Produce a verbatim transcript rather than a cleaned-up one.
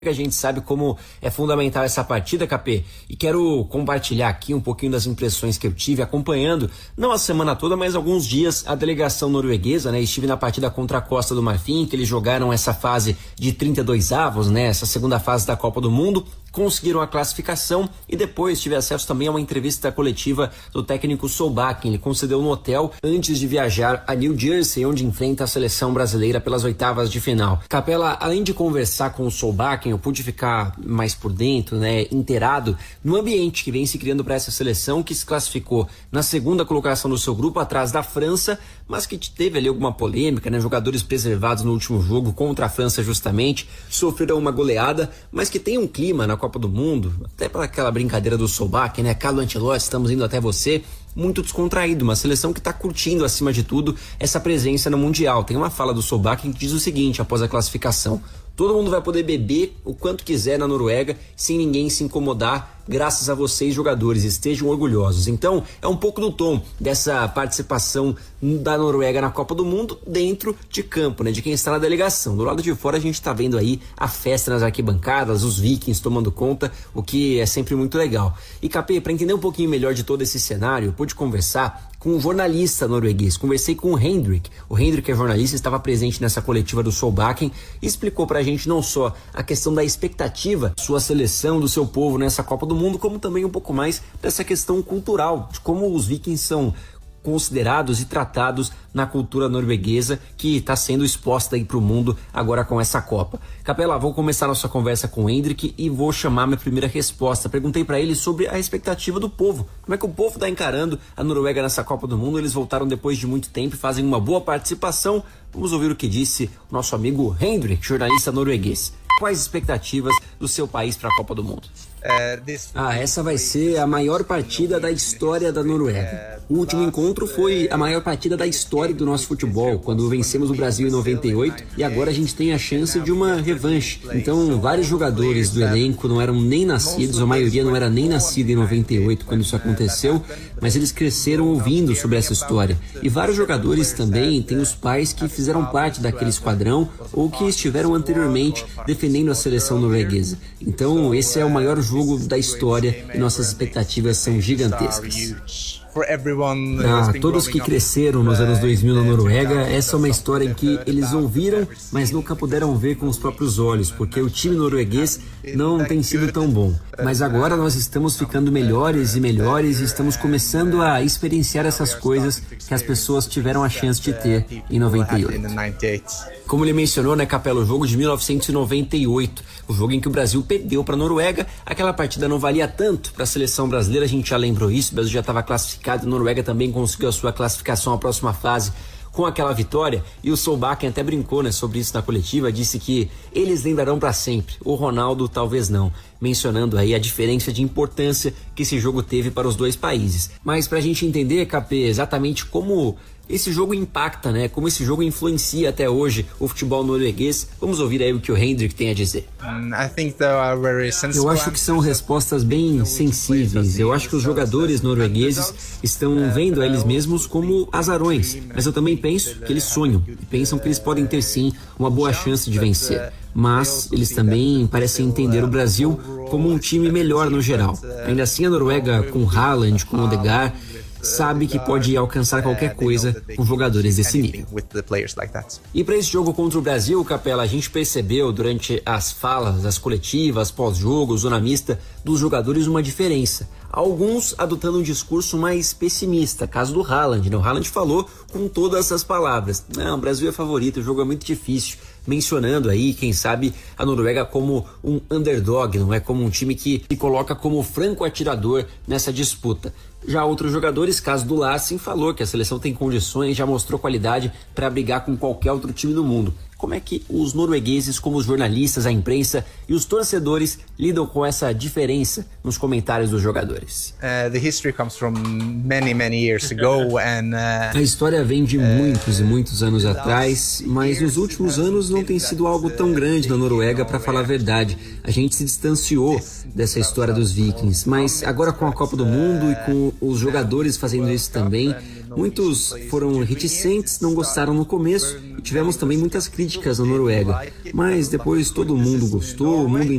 A gente sabe como é fundamental essa partida, K P, e quero compartilhar aqui um pouquinho das impressões que eu tive acompanhando, não a semana toda, mas alguns dias, a delegação norueguesa, né? Estive na partida contra a Costa do Marfim, que eles jogaram essa fase de trinta e dois avos, né? Essa segunda fase da Copa do Mundo, conseguiram a classificação e depois tive acesso também a uma entrevista coletiva do técnico Solbakken. Ele concedeu no hotel antes de viajar a New Jersey, onde enfrenta a seleção brasileira pelas oitavas de final. Capela, além de conversar com o Solbakken, eu pude ficar mais por dentro, né, inteirado no ambiente que vem se criando para essa seleção, que se classificou na segunda colocação do seu grupo, atrás da França, mas que teve ali alguma polêmica, né, jogadores preservados no último jogo contra a França justamente, sofreram uma goleada, mas que tem um clima na Copa do Mundo, até para aquela brincadeira do Solbakken, né, Carlo Ancelotti, estamos indo até você, muito descontraído, uma seleção que está curtindo acima de tudo essa presença no Mundial. Tem uma fala do Solbakken que diz o seguinte após a classificação: todo mundo vai poder beber o quanto quiser na Noruega sem ninguém se incomodar, graças a vocês jogadores, estejam orgulhosos. Então é um pouco do tom dessa participação da Noruega na Copa do Mundo dentro de campo, né, de quem está na delegação. Do lado de fora a gente está vendo aí a festa nas arquibancadas, os vikings tomando conta, o que é sempre muito legal. E K P, para entender um pouquinho melhor de todo esse cenário, eu pude conversar com um jornalista norueguês, conversei com o Hendrik. O Hendrik é jornalista, estava presente nessa coletiva do Solbakken e explicou pra gente não só a questão da expectativa, sua seleção, do seu povo nessa Copa do Mundo, como também um pouco mais dessa questão cultural, de como os vikings são considerados e tratados na cultura norueguesa, que está sendo exposta aí para o mundo agora com essa Copa. Capela, vou começar nossa conversa com o Hendrik e vou chamar minha primeira resposta. Perguntei para ele sobre a expectativa do povo. Como é que o povo está encarando a Noruega nessa Copa do Mundo? Eles voltaram depois de muito tempo e fazem uma boa participação. Vamos ouvir o que disse o nosso amigo Hendrik, jornalista norueguês. Quais expectativas do seu país para a Copa do Mundo? Ah, essa vai ser a maior partida da história da Noruega. O último encontro foi a maior partida da história do nosso futebol, quando vencemos o Brasil em noventa e oito, e agora a gente tem a chance de uma revanche. Então, vários jogadores do elenco não eram nem nascidos, a maioria não era nem nascida em noventa e oito quando isso aconteceu, mas eles cresceram ouvindo sobre essa história. E vários jogadores também têm os pais que fizeram parte daquele esquadrão ou que estiveram anteriormente defendendo a seleção norueguesa. Então, esse é o maior jogo da história e nossas expectativas são gigantescas. Ah, todos que cresceram nos anos dois mil na Noruega, essa é uma história em que eles ouviram, mas nunca puderam ver com os próprios olhos, porque o time norueguês não tem sido tão bom. Mas agora nós estamos ficando melhores e melhores e estamos começando a experienciar essas coisas que as pessoas tiveram a chance de ter em noventa e oito. Como ele mencionou, né, Capela, o jogo de mil novecentos e noventa e oito, o jogo em que o Brasil perdeu para a Noruega, aquela partida não valia tanto para a seleção brasileira, a gente já lembrou isso, o Brasil já estava classificado, a Noruega também conseguiu a sua classificação à próxima fase com aquela vitória, e o Solbakken até brincou, né, sobre isso na coletiva, disse que eles lembrarão para sempre, o Ronaldo talvez não, mencionando aí a diferença de importância que esse jogo teve para os dois países. Mas para a gente entender, K P, exatamente como esse jogo impacta, né? Como esse jogo influencia até hoje o futebol norueguês. Vamos ouvir aí o que o Hendrik tem a dizer. Eu acho que são respostas bem sensíveis. Eu acho que os jogadores noruegueses estão vendo a eles mesmos como azarões. Mas eu também penso que eles sonham e pensam que eles podem ter sim uma boa chance de vencer. Mas eles também parecem entender o Brasil como um time melhor no geral. Ainda assim, a Noruega com Haaland, com Odegaard, sabe que pode alcançar qualquer coisa com jogadores desse nível. E para esse jogo contra o Brasil, Capela, a gente percebeu durante as falas, as coletivas, pós-jogo, zona mista, dos jogadores uma diferença. Alguns adotando um discurso mais pessimista, caso do Haaland, né? O Haaland falou com todas essas palavras: não, o Brasil é favorito, o jogo é muito difícil, mencionando aí, quem sabe, a Noruega como um underdog, não é, como um time que se coloca como franco atirador nessa disputa. Já outros jogadores, caso do Larsen, falou que a seleção tem condições, já mostrou qualidade para brigar com qualquer outro time do mundo. Como é que os noruegueses, como os jornalistas, a imprensa e os torcedores lidam com essa diferença nos comentários dos jogadores? A história vem de muitos e muitos anos atrás, mas nos últimos anos não tem sido algo tão grande na Noruega, para falar a verdade. A gente se distanciou dessa história dos vikings, mas agora com a Copa do Mundo e com os jogadores fazendo isso também, Muitos foram reticentes, não gostaram no começo e tivemos também muitas críticas na Noruega. Mas depois todo mundo gostou, o mundo